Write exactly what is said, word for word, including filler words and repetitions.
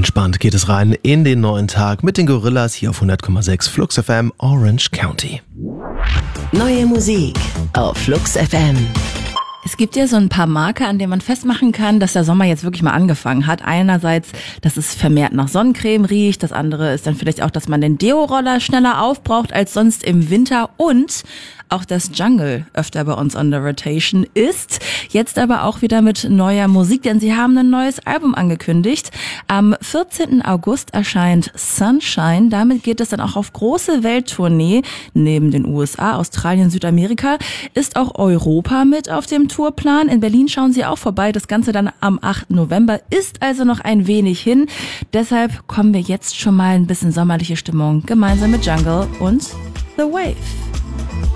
Entspannt geht es rein in den neuen Tag mit den Gorillas hier auf hundert Komma sechs Flux F M Orange County. Neue Musik auf Flux F M. Es gibt ja so ein paar Marker, an denen man festmachen kann, dass der Sommer jetzt wirklich mal angefangen hat. Einerseits, dass es vermehrt nach Sonnencreme riecht. Das andere ist dann vielleicht auch, dass man den Deo-Roller schneller aufbraucht als sonst im Winter. Und auch das Jungle öfter bei uns on the rotation ist. Jetzt aber auch wieder mit neuer Musik, denn sie haben ein neues Album angekündigt. Am vierzehnten August erscheint Sunshine. Damit geht es dann auch auf große Welttournee. Neben den U S A, Australien, Südamerika ist auch Europa mit auf dem Tourplan. In Berlin schauen sie auch vorbei. Das Ganze dann am achten November, ist also noch ein wenig hin. Deshalb kommen wir jetzt schon mal ein bisschen sommerliche Stimmung gemeinsam mit Jungle und The Wave.